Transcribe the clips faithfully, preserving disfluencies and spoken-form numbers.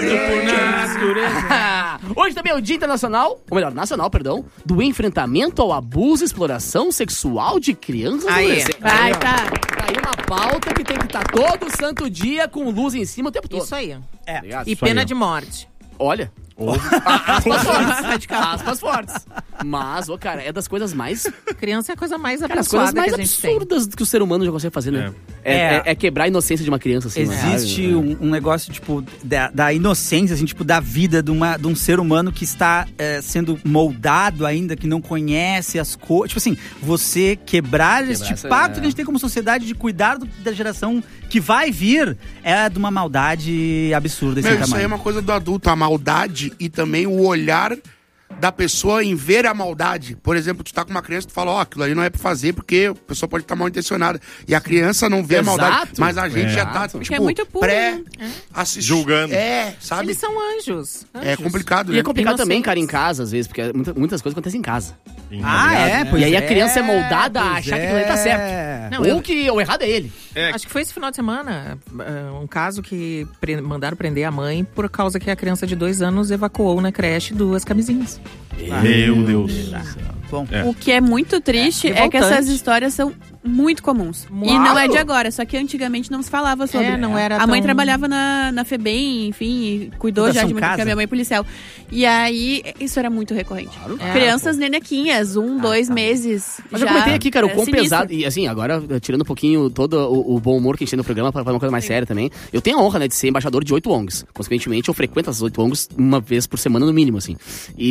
por natureza. Hoje também é o Dia Internacional, ou melhor, nacional, perdão, do enfrentamento ao abuso e exploração sexual de crianças e adolescentes. Vai, tá. Tá aí uma pauta que tem que estar todo santo dia com luz em cima o tempo todo. Isso aí. É. Obrigado. E Isso pena aí. de morte. Olha. Oh. Aspas fortes. Aspas fortes. Mas, ô, cara, é das coisas mais... Criança é a coisa mais Cara, as coisas abençoada mais que a gente tem. absurdas que o ser humano já consegue fazer, né? É, É. é- é quebrar a inocência de uma criança, assim. Existe né? um, um negócio, tipo, da, da inocência, assim, tipo, da vida de, uma, de um ser humano que está é, sendo moldado ainda, que não conhece as coisas. Tipo assim, você quebrar, este essa- pacto é. que a gente tem como sociedade de cuidar do- da geração que vai vir, é de uma maldade absurda esse Meu, isso tamanho. aí é uma coisa do adulto, a maldade e também o olhar da pessoa em ver a maldade. Por exemplo, tu tá com uma criança e tu fala, ó, aquilo ali não é pra fazer porque a pessoa pode estar mal intencionada. E a criança não vê Exato. a maldade, mas a gente É. já tá, Porque tipo, é muito puro, pré né? assisti- Julgando. É, sabe? Eles são anjos. É anjos. complicado, E né? é complicado também, Inocentes. cara, em casa, às vezes, porque muita- muitas coisas acontecem em casa. Ah, é? Pois E aí a é, criança é moldada a pois achar que aquilo ali tá é. certo. Não, Ou eu- que o errado é ele. É. Acho que foi esse final de semana, uh, um caso que pre- mandaram prender a mãe por causa que a criança de dois anos evacuou na creche duas camisinhas. Meu Deus. Bom, É. O que é muito triste É, é, que revoltante. essas histórias são muito comuns. Uau! E não é de agora, só que antigamente não se falava sobre. É, não era A mãe tão- trabalhava na, na FEBEM, enfim, e cuidou Fundação já de muito, Casa. porque a minha mãe é policial. E aí, isso era muito recorrente. É. Crianças nenequinhas, um, dois meses. Mas já eu comentei aqui, cara, o é quão sinistro. pesado. E assim, agora, tirando um pouquinho todo o, o bom humor que a gente tem no programa pra falar uma coisa mais séria também. Eu tenho a honra, né, de ser embaixador de oito O N Gs. Consequentemente, eu frequento essas oito O N Gs uma vez por semana, no mínimo, assim.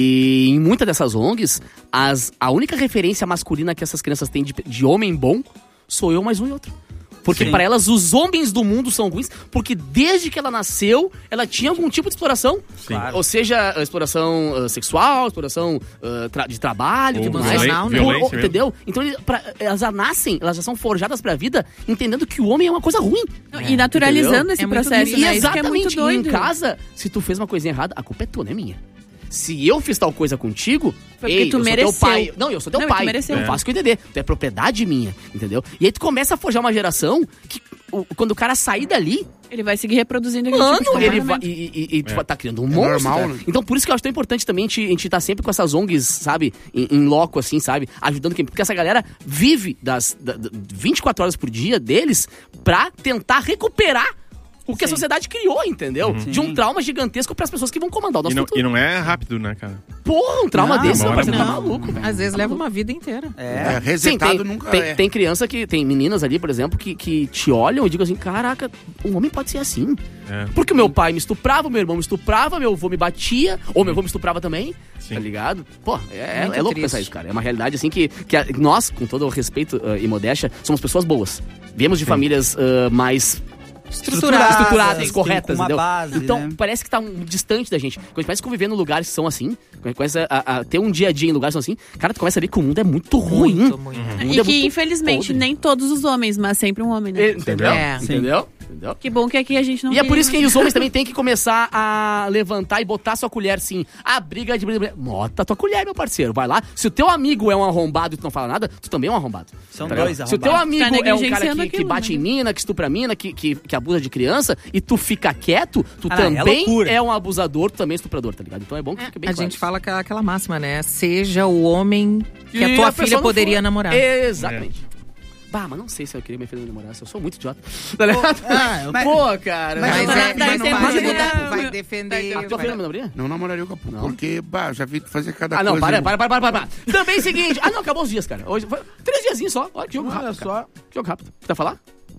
E em muitas dessas O N Gs, as, a única referência masculina que essas crianças têm de, de homem bom sou eu mais um e outro. Porque Sim. pra elas, os homens do mundo são ruins, porque desde que ela nasceu, ela tinha algum tipo de exploração. Claro. Ou seja, a exploração ah, sexual, exploração ah, tra- de trabalho e Ou tudo violência- mais. Emocional, né? Por- violência mesmo. entendeu? Então ele- pra- elas já nascem, elas já são forjadas pra vida, entendendo que o homem é uma coisa ruim. E naturalizando Entendeu? esse É muito processo, isso, E né? Isso que é muito exatamente, doido. em casa, se tu fez uma coisinha errada, a culpa é tua, não é minha. Se eu fiz tal coisa contigo, Foi porque ei, tu eu mereceu. sou teu pai. Não, eu sou teu Não, e tu pai. mereceu. Eu faço o que eu entender. Tu é propriedade minha, entendeu? E aí tu começa a forjar uma geração que, o- quando o cara sair dali, Ele vai seguir reproduzindo aquele mano, tipo de ele vai, comportamento. e, e- e tu É. tá criando um É monstro. normal, cara. né? Então por isso que eu acho tão importante também a gente, a gente tá sempre com essas O N Gs, sabe, em, em loco, assim, sabe, ajudando quem. Porque essa galera vive das da, da, vinte e quatro horas por dia deles pra tentar recuperar o que a sociedade criou, entendeu? De um trauma gigantesco pras pessoas que vão comandar o nosso E não, futuro. e não é rápido, né, cara? Porra, um trauma Não, desse, uma meu hora parceiro, tá não. maluco, velho. Às vezes leva uma vida inteira. É, Sim, resetado tem, nunca tem, é. tem criança que. Tem meninas ali, por exemplo, que, que te olham e digam assim: caraca, um homem pode ser assim. É. Porque o meu pai me estuprava, meu irmão me estuprava, meu avô me batia, ou meu avô me estuprava também, Sim. tá ligado? Pô, é, Muito é louco triste. pensar isso, cara. É uma realidade assim que, que a- nós, com todo o respeito ah, e modéstia, somos pessoas boas. Viemos de famílias ah, mais Estruturadas, estruturadas, sim, corretas, com uma entendeu? base, então, né? parece que tá um, distante da gente. Quando a gente começa a conviver em lugares que são assim, quando a gente começa a, a ter um dia a dia em lugares que são assim, cara, tu começa a ver que o mundo é muito ruim. Muito, muito. O mundo E é que, muito infelizmente, podre. nem todos os homens, mas sempre um homem, né? Entendeu? É. Entendeu? Entendeu? Que bom que aqui a gente não E é por tem, isso que né? os homens também têm que começar a levantar e botar sua colher, sim. A briga de... Bota tua colher, meu parceiro. Vai lá. Se o teu amigo é um arrombado e tu não fala nada, tu também é um arrombado. São Tá dois ligado? Se o teu arrombados. amigo Tá é um cara negligenciando que, que aquilo, bate né? em mina, que estupra mina, que, que, que abusa de criança, e tu fica quieto, tu Ah, não, é também loucura. é, um abusador, tu também é estuprador, tá ligado? Então é bom que fique bem A claro gente isso. fala aquela, aquela máxima, né? Seja o homem que E a tua pessoa filha não poderia for. namorar. Exatamente. Bah, mas não sei se eu queria minha filha namorasse. Eu sou muito idiota. Tá ligado? Ah, eu- Pô, cara. Mas, Mas é, daí mas não tem vai, mais mudar, uma- vai defender. A tua filha não namoraria? Não namoraria o Capu, porque, bah, já vi tu fazer cada Ah, não, coisa. para, para, para, para, para. Também é o seguinte. Ah, não, acabou os dias, cara. Hoje foi três diazinhos só. Olha que jogo rápido. Cara. Que jogo rápido. Quer falar?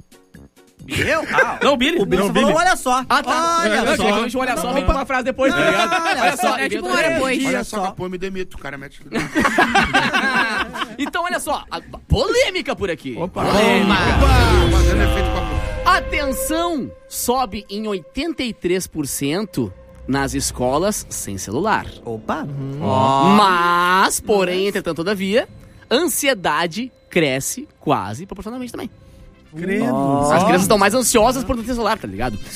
Eu? Ah, Não, o Billy. o Billy Não, só falou, Billy. olha só. Ah, tá. Olha eu só. achei que olha só, vem com uma frase depois, tá ligado? Olha só. É tipo um inventa- hora depois. Olha Olha só, só. Capu, eu me demito, o cara mete... Então, olha só. a- Polêmica por aqui. Opa. Polêmica. Fazendo efeito Capu. A tensão sobe em oitenta e três por cento nas escolas sem celular. Opa. Mas, porém, entretanto, todavia, ansiedade cresce quase proporcionalmente também. Credo. As crianças estão mais ansiosas por não ter celular, tá ligado?